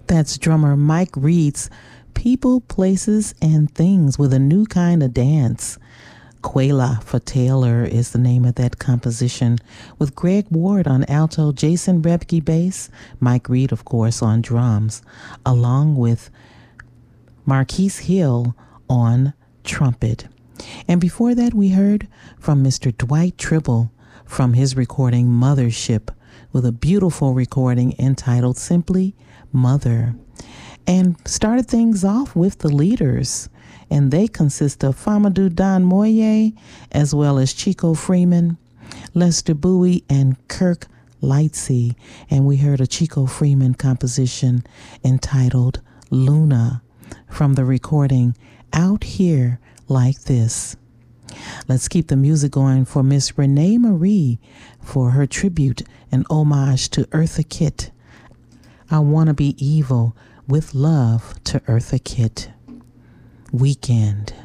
That's drummer Mike Reed's People, Places, and Things with a new kind of dance. Quayla for Taylor is the name of that composition, with Greg Ward on alto, Jason Rebke bass, Mike Reed, of course, on drums, along with Marquise Hill on trumpet. And before that, we heard from Mr. Dwight Tribble from his recording Mothership, with a beautiful recording entitled simply Mother. And started things off with the Leaders, and they consist of Famadou Don Moye, as well as Chico Freeman, Lester Bowie, and Kirk Lightsey. And we heard a Chico Freeman composition entitled Luna from the recording Out Here Like This. Let's keep the music going for Miss Renee Marie for her tribute and homage to Eartha Kitt. I Wanna Be Evil with love to Eartha Kitt. Weekend.